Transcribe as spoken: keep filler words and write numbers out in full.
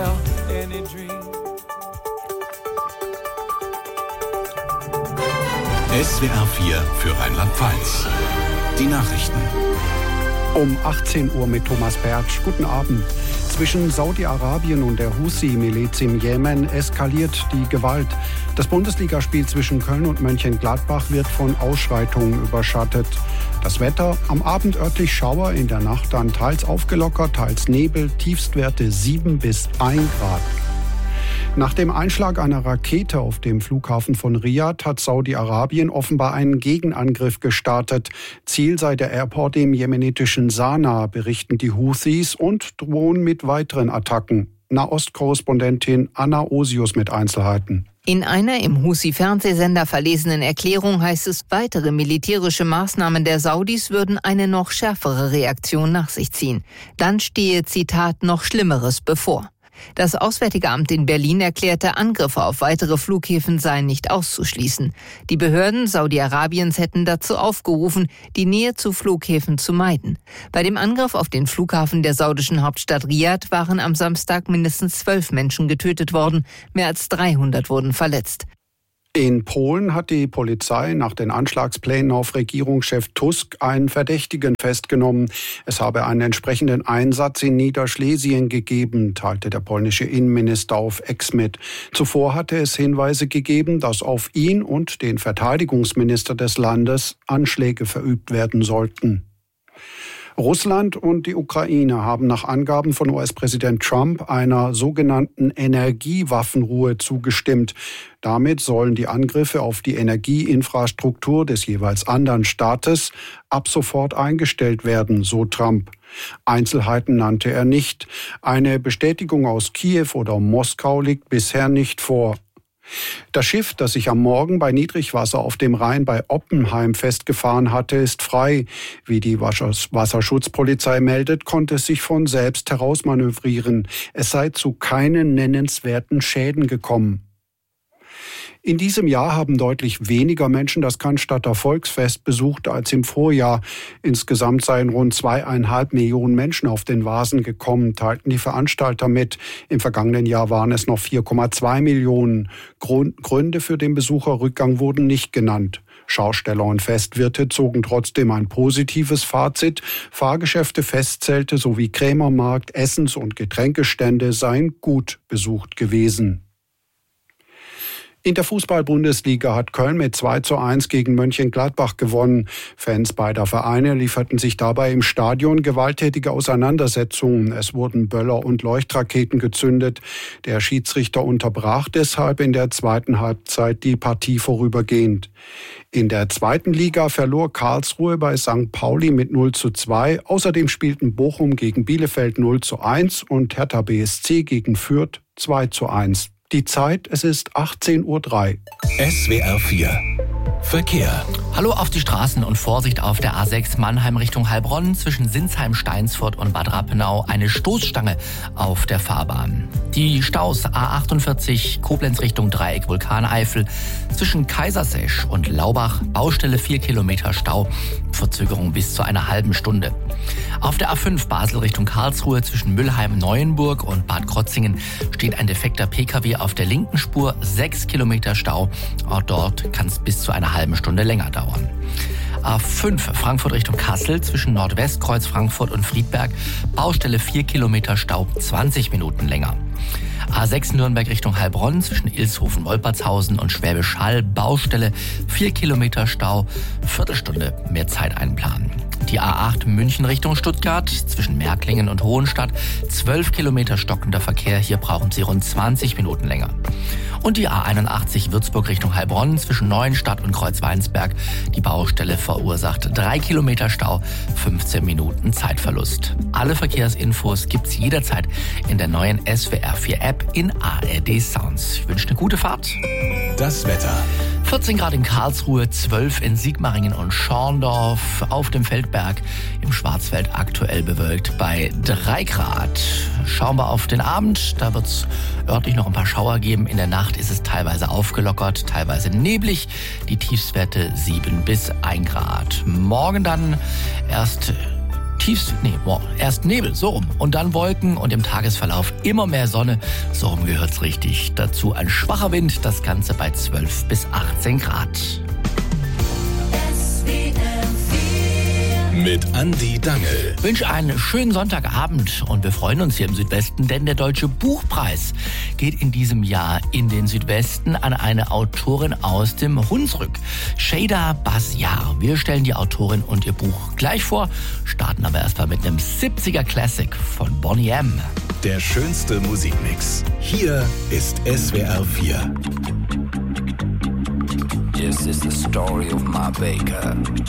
sell any dream. S W R vier für Rheinland-Pfalz. Die Nachrichten. Um achtzehn Uhr mit Thomas Bertsch. Guten Abend. Zwischen Saudi-Arabien und der Houthi-Miliz im Jemen eskaliert die Gewalt. Das Bundesligaspiel zwischen Köln und Mönchengladbach wird von Ausschreitungen überschattet. Das Wetter: am Abend örtlich Schauer, in der Nacht dann teils aufgelockert, teils Nebel, Tiefstwerte sieben bis ein Grad. Nach dem Einschlag einer Rakete auf dem Flughafen von Riad hat Saudi-Arabien offenbar einen Gegenangriff gestartet. Ziel sei der Airport im jemenitischen Sanaa, berichten die Houthis und drohen mit weiteren Attacken. Nahost-Korrespondentin Anna Osius mit Einzelheiten. In einer im Houthi-Fernsehsender verlesenen Erklärung heißt es, weitere militärische Maßnahmen der Saudis würden eine noch schärfere Reaktion nach sich ziehen. Dann stehe, Zitat, noch Schlimmeres bevor. Das Auswärtige Amt in Berlin erklärte, Angriffe auf weitere Flughäfen seien nicht auszuschließen. Die Behörden Saudi-Arabiens hätten dazu aufgerufen, die Nähe zu Flughäfen zu meiden. Bei dem Angriff auf den Flughafen der saudischen Hauptstadt Riad waren am Samstag mindestens zwölf Menschen getötet worden, mehr als dreihundert wurden verletzt. In Polen hat die Polizei nach den Anschlagsplänen auf Regierungschef Tusk einen Verdächtigen festgenommen. Es habe einen entsprechenden Einsatz in Niederschlesien gegeben, teilte der polnische Innenminister auf X mit. Zuvor hatte es Hinweise gegeben, dass auf ihn und den Verteidigungsminister des Landes Anschläge verübt werden sollten. Russland und die Ukraine haben nach Angaben von U S-Präsident Trump einer sogenannten Energiewaffenruhe zugestimmt. Damit sollen die Angriffe auf die Energieinfrastruktur des jeweils anderen Staates ab sofort eingestellt werden, so Trump. Einzelheiten nannte er nicht. Eine Bestätigung aus Kiew oder Moskau liegt bisher nicht vor. Das Schiff, das sich am Morgen bei Niedrigwasser auf dem Rhein bei Oppenheim festgefahren hatte, ist frei. Wie die Wasserschutzpolizei meldet, konnte es sich von selbst herausmanövrieren. Es sei zu keinen nennenswerten Schäden gekommen. In diesem Jahr haben deutlich weniger Menschen das Cannstatter Volksfest besucht als im Vorjahr. Insgesamt seien rund zweieinhalb Millionen Menschen auf den Vasen gekommen, teilten die Veranstalter mit. Im vergangenen Jahr waren es noch vier Komma zwei Millionen. Gründe für den Besucherrückgang wurden nicht genannt. Schausteller und Festwirte zogen trotzdem ein positives Fazit. Fahrgeschäfte, Festzelte sowie Krämermarkt, Essens- und Getränkestände seien gut besucht gewesen. In der Fußball-Bundesliga hat Köln mit zwei zu eins gegen Mönchengladbach gewonnen. Fans beider Vereine lieferten sich dabei im Stadion gewalttätige Auseinandersetzungen. Es wurden Böller und Leuchtraketen gezündet. Der Schiedsrichter unterbrach deshalb in der zweiten Halbzeit die Partie vorübergehend. In der zweiten Liga verlor Karlsruhe bei Sankt Pauli mit null zu zwei. Außerdem spielten Bochum gegen Bielefeld null zu eins und Hertha B S C gegen Fürth zwei zu eins. Die Zeit, es ist achtzehn Uhr drei. S W R vier Verkehr. Hallo auf die Straßen und Vorsicht auf der A sechs Mannheim Richtung Heilbronn zwischen Sinsheim, Steinsfurt und Bad Rappenau eine Stoßstange auf der Fahrbahn. Die Staus A achtundvierzig Koblenz Richtung Dreieck Vulkaneifel zwischen Kaisersesch und Laubach, Baustelle vier Kilometer Stau, Verzögerung bis zu einer halben Stunde. Auf der A fünf Basel Richtung Karlsruhe zwischen Müllheim-Neuenburg und Bad Krotzingen steht ein defekter Pkw auf der linken Spur, sechs Kilometer Stau. Auch dort kann es bis zu einer halben Stunde länger dauern. A fünf Frankfurt Richtung Kassel zwischen Nordwestkreuz Frankfurt und Friedberg, Baustelle vier Kilometer Stau, zwanzig Minuten länger. A sechs Nürnberg Richtung Heilbronn zwischen Ilshofen-Wolpertshausen und Schwäbisch Hall, Baustelle vier Kilometer Stau, Viertelstunde mehr Zeit einplanen. Die A acht München Richtung Stuttgart zwischen Märklingen und Hohenstadt, zwölf Kilometer stockender Verkehr, hier brauchen Sie rund zwanzig Minuten länger. Und die A einundachtzig Würzburg Richtung Heilbronn zwischen Neuenstadt und Kreuzweinsberg, die Baustelle verursacht drei Kilometer Stau, fünfzehn Minuten Zeitverlust. Alle Verkehrsinfos gibt's jederzeit in der neuen S W R vier App in A R D Sounds. Ich wünsche eine gute Fahrt. Das Wetter. vierzehn Grad in Karlsruhe, zwölf in Sigmaringen und Schorndorf, auf dem Feldberg im Schwarzwald aktuell bewölkt bei drei Grad. Schauen wir auf den Abend, da wird es örtlich noch ein paar Schauer geben. In der Nacht ist es teilweise aufgelockert, teilweise neblig, die Tiefstwerte sieben bis ein Grad. Morgen dann erst tiefst, nee, boah, erst Nebel, so rum, und dann Wolken und im Tagesverlauf immer mehr Sonne, so rum gehört's richtig. Dazu ein schwacher Wind, das Ganze bei zwölf bis achtzehn Grad. Mit Andi Dangel. Ich wünsche einen schönen Sonntagabend und wir freuen uns hier im Südwesten, denn der Deutsche Buchpreis geht in diesem Jahr in den Südwesten an eine Autorin aus dem Hunsrück, Şeyda Basyar. Wir stellen die Autorin und ihr Buch gleich vor, starten aber erstmal mit einem siebziger Classic von Boney M. Der schönste Musikmix. Hier ist S W R vier. This is the story of my baker.